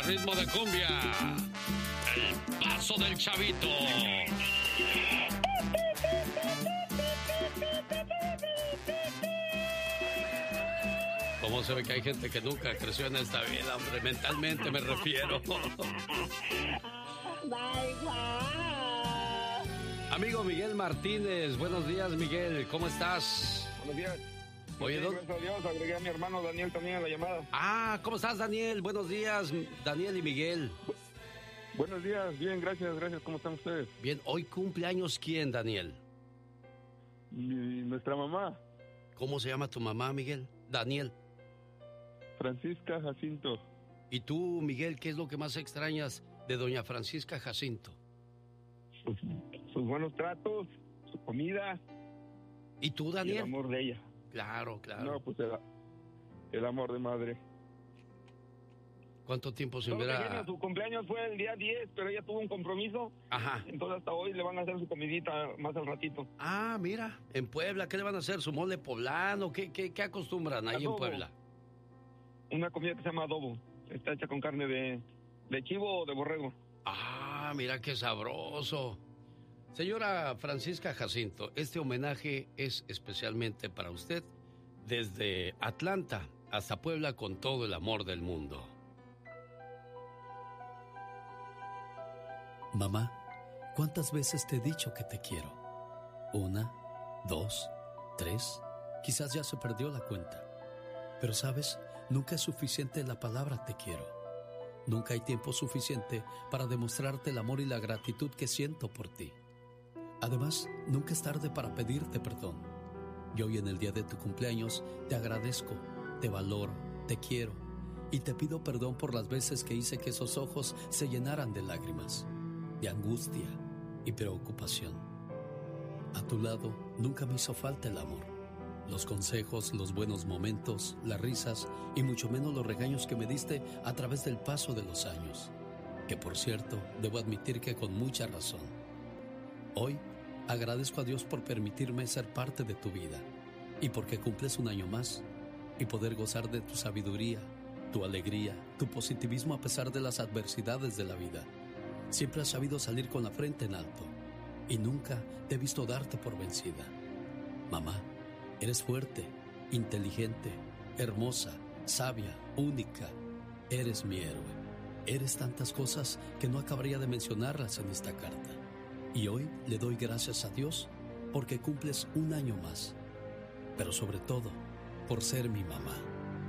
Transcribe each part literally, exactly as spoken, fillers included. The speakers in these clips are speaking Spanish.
ritmo de cumbia. El paso del chavito. ¿Cómo se ve que hay gente que nunca creció en esta vida, hombre? Mentalmente me refiero. Amigo Miguel Martínez, buenos días, Miguel, ¿cómo estás? Buenos días. Oye, ¿dónde? Gracias a Dios, agregué a mi hermano Daniel también a la llamada. Ah, ¿cómo estás, Daniel? Buenos días, Daniel y Miguel. Bu- Buenos días, bien, gracias, gracias. ¿Cómo están ustedes? Bien, ¿hoy cumpleaños quién, Daniel? Mi- nuestra mamá, ¿Cómo se llama tu mamá, Miguel? Daniel. Francisca Jacinto. ¿Y tú, Miguel, qué es lo que más extrañas de doña Francisca Jacinto? Sus, sus buenos tratos, su comida. ¿Y tú, Y el Daniel? amor de ella. Claro, claro. No, pues el, el amor de madre. ¿Cuánto tiempo sin Solo ver que viene, a...? su cumpleaños fue el día diez, pero ella tuvo un compromiso. Ajá. Entonces hasta hoy le van a hacer su comidita más al ratito. Ah, mira, en Puebla, ¿qué le van a hacer? ¿Su mole poblano? ¿Qué, qué, qué acostumbran ahí en Adobo. Puebla? Una comida que se llama adobo. Está hecha con carne de, de chivo o de borrego. Ah, mira qué sabroso. Señora Francisca Jacinto, este homenaje es especialmente para usted desde Atlanta hasta Puebla con todo el amor del mundo. Mamá, ¿cuántas veces te he dicho que te quiero? Una, dos, tres, quizás ya se perdió la cuenta. Pero sabes, nunca es suficiente la palabra te quiero. Nunca hay tiempo suficiente para demostrarte el amor y la gratitud que siento por ti. Además, nunca es tarde para pedirte perdón. Y hoy en el día de tu cumpleaños te agradezco, te valoro, te quiero y te pido perdón por las veces que hice que esos ojos se llenaran de lágrimas, de angustia y preocupación. A tu lado nunca me hizo falta el amor, los consejos, los buenos momentos, las risas y mucho menos los regaños que me diste a través del paso de los años, que por cierto debo admitir que con mucha razón. Hoy agradezco a Dios por permitirme ser parte de tu vida y porque cumples un año más y poder gozar de tu sabiduría, tu alegría, tu positivismo a pesar de las adversidades de la vida. Siempre has sabido salir con la frente en alto y nunca te he visto darte por vencida. Mamá, eres fuerte, inteligente, hermosa, sabia, única. Eres mi héroe. Eres tantas cosas que no acabaría de mencionarlas en esta carta. Y hoy le doy gracias a Dios porque cumples un año más. Pero sobre todo, por ser mi mamá.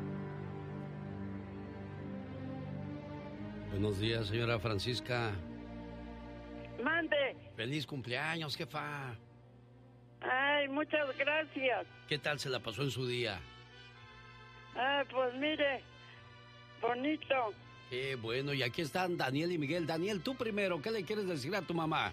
Buenos días, señora Francisca. Mande. Feliz cumpleaños, jefa. Ay, muchas gracias. ¿Qué tal se la pasó en su día? Ay, pues mire, bonito. Qué bueno, y aquí están Daniel y Miguel. Daniel, tú primero, ¿qué le quieres decir a tu mamá?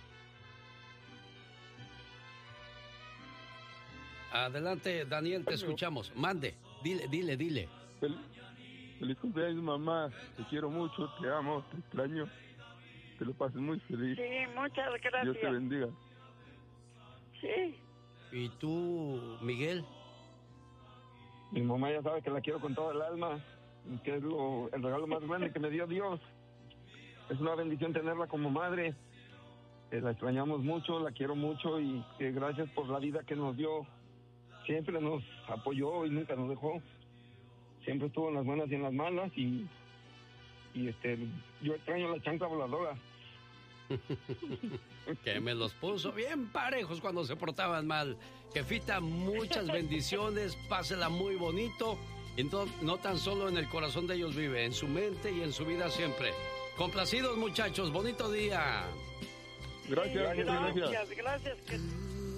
Adelante, Daniel, te escuchamos. Mande, dile, dile, dile. Fel- Feliz cumpleaños, mamá. Te quiero mucho, te amo, te extraño. Te lo pases muy feliz. Sí, muchas gracias. Dios te bendiga. Sí. ¿Y tú, Miguel? Mi mamá ya sabe que la quiero con toda el alma, que es lo, el regalo más grande que me dio Dios. Es una bendición tenerla como madre. Eh, la extrañamos mucho, la quiero mucho y eh, gracias por la vida que nos dio. Siempre nos apoyó y nunca nos dejó. Siempre estuvo en las buenas y en las malas y, y este, yo extraño la chancla voladora. Que me los puso bien parejos cuando se portaban mal. Jefita, muchas bendiciones, pásela muy bonito. Y no, no tan solo en el corazón de ellos vive, en su mente y en su vida siempre. Complacidos, muchachos, bonito día. Gracias, Sí, gracias. gracias, gracias. Que...